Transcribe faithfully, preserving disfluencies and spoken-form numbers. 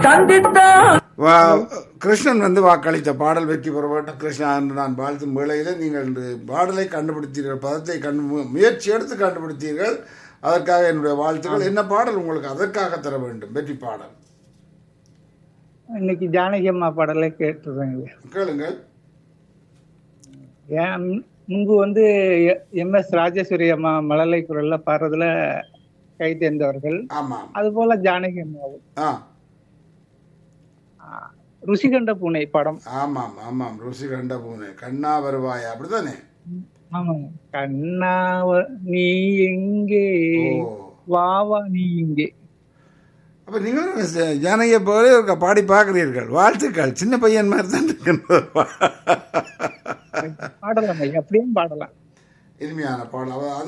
தந்தித்தான் வா- கிருஷ்ணன் வந்து வாக்களித்த பாடல் வெற்றி பெற வேண்டும் கிருஷ்ணா என்று நான் வாழ்த்தும் வேளையில் நீங்கள் இந்த பாடலை கண்டுபிடித்தீர்கள், பதத்தை கண்டு மு- முயற்சி எடுத்து கண்டுபிடித்தீர்கள். அதற்காக என்னுடைய வாழ்த்துக்கள். என்ன பாடல் உங்களுக்கு அதற்காக தர வேண்டும்? வெற்றி பாடல் இன்னைக்கு ஜானகி அம்மா பாடலை கேட்டுருவேங்க. கேளுங்கள். ஏன் முன்பு வந்து எம் எஸ் ராஜேஸ்வரி அம்மா மழலை குரல்ல பாடுறதுல கை தேர்ந்தவர்கள். ஆமாம். அது போல ஜானகி அம்மாவும் ஆ ருசிகண்ட பூனை படம். ஆமாம் ஆமாம் ருசி கண்ட பூனை கண்ணா வருவாயா, அப்படித்தானே? ஆமாங்க. கண்ணாவ நீ எங்கே, ஓ, வாவா நீ இங்கே. அப்ப நீங்களும் ச- ஜானகியை போல ஒரு பாடி பார்க்கிறீர்கள். வாழ்த்துக்கள். சின்ன பையன் மாதிரி தான் இருக்கின்றது. பாடலாம் ஐயா, அப்படியும் பாடலாம். இனிமையான பாடல். அவ-